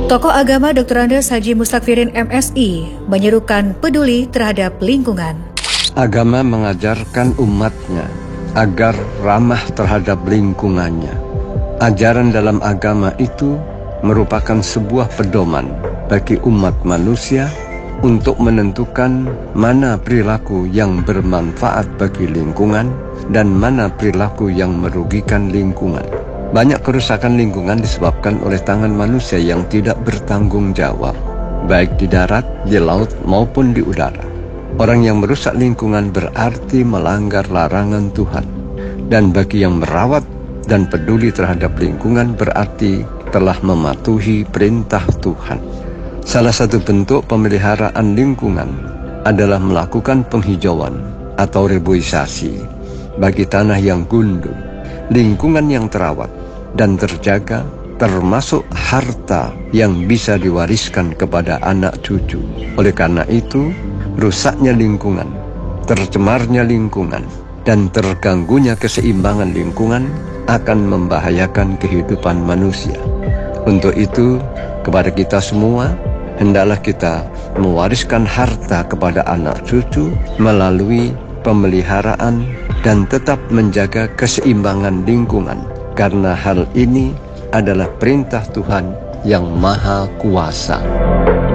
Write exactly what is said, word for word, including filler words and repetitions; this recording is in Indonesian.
Tokoh agama doktor Andes Haji Mustakfirin M Si menyerukan peduli terhadap lingkungan. Agama mengajarkan umatnya agar ramah terhadap lingkungannya. Ajaran dalam agama itu merupakan sebuah pedoman bagi umat manusia untuk menentukan mana perilaku yang bermanfaat bagi lingkungan dan mana perilaku yang merugikan lingkungan. Banyak kerusakan lingkungan disebabkan oleh tangan manusia yang tidak bertanggung jawab, baik di darat, di laut, maupun di udara. Orang yang merusak lingkungan berarti melanggar larangan Tuhan. Dan bagi yang merawat dan peduli terhadap lingkungan berarti telah mematuhi perintah Tuhan. Salah satu bentuk pemeliharaan lingkungan adalah melakukan penghijauan atau reboisasi bagi tanah yang gundul. Lingkungan yang terawat dan terjaga termasuk harta yang bisa diwariskan kepada anak cucu. Oleh karena itu, rusaknya lingkungan, tercemarnya lingkungan, dan terganggunya keseimbangan lingkungan akan membahayakan kehidupan manusia. Untuk itu, kepada kita semua, hendaklah kita mewariskan harta kepada anak cucu melalui pemeliharaan dan tetap menjaga keseimbangan lingkungan, karena hal ini adalah perintah Tuhan yang Maha Kuasa.